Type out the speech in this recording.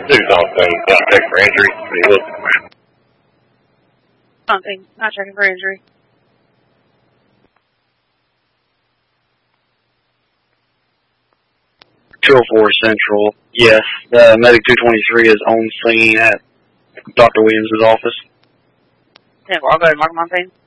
Dude's on thing. Check for injury. He looks at the map. Something. Not checking for injury. .204 Central. Yes, Medic 223 is on scene at Dr. Williams' office. Yeah, well, I'll go ahead and mark him on scene.